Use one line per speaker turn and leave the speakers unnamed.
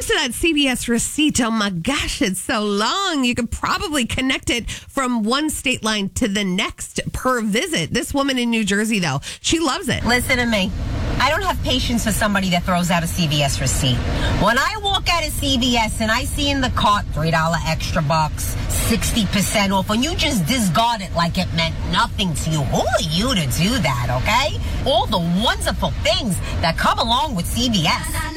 to that CVS receipt. Oh my gosh, it's so long. You could probably connect it from one state line to the next per visit. This woman in New Jersey, though, she loves it.
Listen to me. I don't have patience for somebody that throws out a CVS receipt. When I walk out of CVS and I see in the cart $3 extra bucks, 60% off, and you just discard it like it meant nothing to you. Who are you to do that, okay? All the wonderful things that come along with CVS.